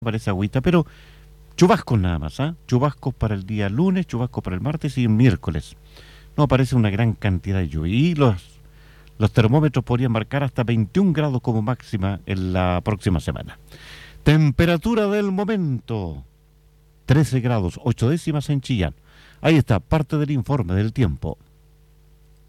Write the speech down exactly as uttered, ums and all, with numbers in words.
parece agüita, pero chubascos nada más, ¿ah? Chubascos para el día lunes, chubascos para el martes y el miércoles. No aparece una gran cantidad de lluvia. Y los, los termómetros podrían marcar hasta veintiún grados como máxima en la próxima semana. Temperatura del momento, trece grados, ocho décimas en Chillán. Ahí está parte del informe del tiempo.